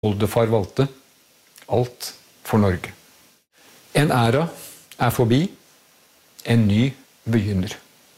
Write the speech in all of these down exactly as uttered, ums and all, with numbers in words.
Oldefar valgte alt for Norge. En æra er forbi, en ny begynner.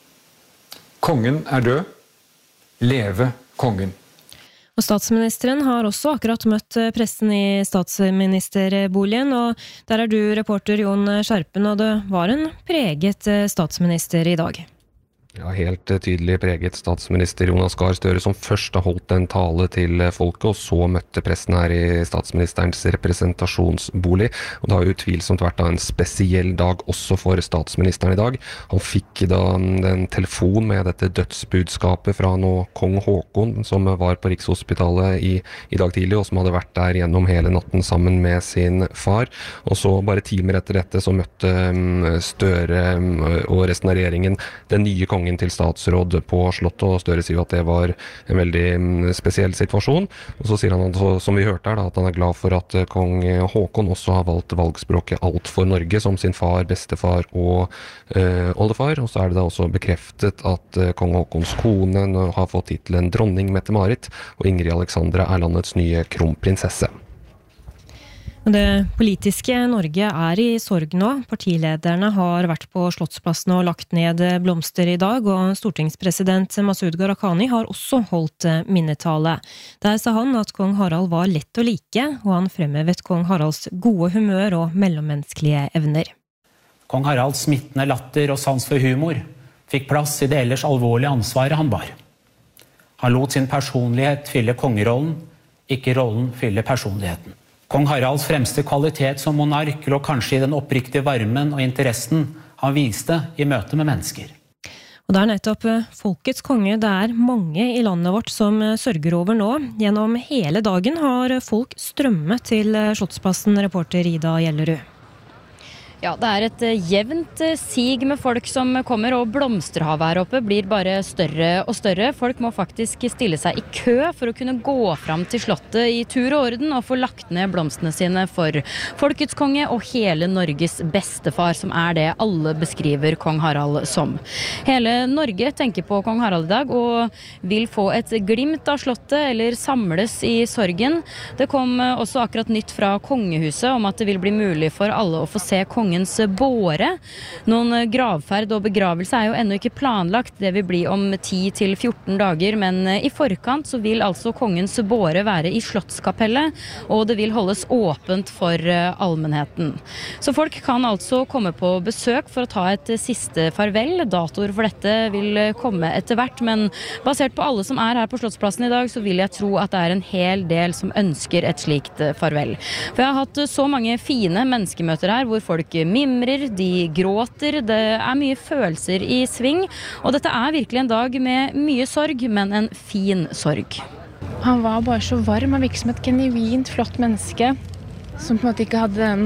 Kongen er død, leve kongen. Og statsministeren har også akkurat møtt pressen i statsministerboligen, og der er du reporter Jon Skjerpen, og det var en preget statsminister i dag. Ja, helt tydelig preget statsminister Jonas Gahr Støre, som først har holdt en tale til folket, og så møtte pressen her i statsministerens representasjonsbolig. Og det har jo utvilsomt vært en spesiell dag også for statsministeren i dag. Han fikk da en telefon med dette dødsbudskapet fra nå kong Haakon, som var på Rikshospitalet i, i dag tidlig, og som hadde vært der gjennom hele natten sammen med sin far. Og så bare timer etter dette så møtte Støre og resten av regjeringen den nye kongen til statsråd på Slottet, og Støre sier at det var en veldig spesiell situasjon. Og så sier han, som vi hørte her, da, at han er glad for at kong Haakon også har valgt valgspråket alt for Norge, som sin far, bestefar og øh, oldefar. Og så er det da også bekreftet at øh, kong Haakons kone har fått titlen dronning Mette-Marit, og Ingrid Alexandra er landets nye kronprinsesse. Det politiske Norge er i sorg nå. Partilederne har vært på Slottsplassen og lagt ned blomster i dag, og stortingspresident Masud Gharahkhani har også holdt minnetale. Der sa han at kong Harald var lett å like, og han fremhevet kong Haralds gode humør og mellommenneskelige evner. Kong Haralds smittende latter og sans for humor fikk plass i det ellers alvorlige ansvaret han bar. Han lot sin personlighet fylle kongerollen, ikke rollen fylle personligheten. Kong Haralds fremste kvalitet som monark lå kanskje i den oppriktige varmen og interessen han viste i møte med mennesker. Og det er nettopp folkets konge det er mange i landet vårt som sørger over nå. Gjennom hele dagen har folk strømmet til Slottsplassen, reporter Ida Gjellerud. Ja, det er et jevnt sig med folk som kommer, og blomsterhavet her oppe blir bare større og større. Folk må faktisk stille seg i kø for å kunne gå fram til slottet i tur og orden og få lagt ned blomstene sine for folkets konge og hele Norges bestefar, som er det alle beskriver kong Harald som. Hele Norge tenker på kong Harald i dag og vil få et glimt av slottet eller samles i sorgen. Det kom også akkurat nytt fra kongehuset om at det vil bli mulig for alle å få se kongen båre. Noen gravferd og begravelse er jo ennå ikke planlagt. Det vil bli om ti til fjorten dager, men i forkant så vil altså kongens båre være i Slottskapellet, og det vil holdes åpent for allmennheten. Så folk kan altså komme på besøk for å ta et siste farvel. Datoer for dette vil komme etter hvert, men basert på alle som er her på Slottsplassen i dag, så vil jeg tro at det er en hel del som ønsker et slikt farvel. For jeg har hatt så mange fine menneskemøter her, hvor folk mimrer, de gråter, det er mye følelser i sving, og dette er virkelig en dag med mye sorg, men en fin sorg. Han var bare så varm, han virket som et genuint flott menneske, som på en måte ikke hadde den...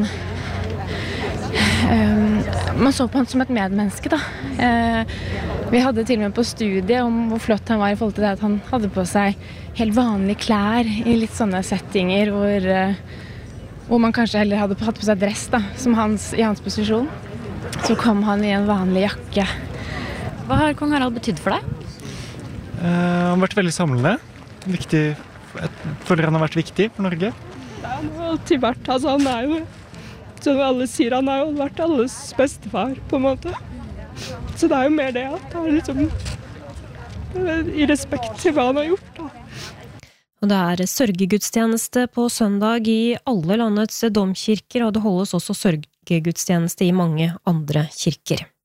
Um, man så på han som et medmenneske da. Uh, vi hadde til og med på studiet om hvor flott han var i forhold til det at han hadde på seg helt vanlige klær i litt sånne settinger hvor... Uh, hvor man kanskje heller hadde hatt på seg dress da, som hans, i hans posisjon. Så kom han i en vanlig jakke. Hva har kong Harald betydd for deg? Uh, han har vært veldig samlende. Viktig, jeg føler han har vært viktig for Norge. Ja, han har alltid vært, altså han er jo, som alle sier, han har jo vært alles bestefar på en måte. Så det er jo mer det at han er liksom i respekt til hva han har gjort da. Og det er sørgegudstjeneste på søndag i alle landets domkirker, og det holdes også sørgegudstjeneste i mange andre kirker.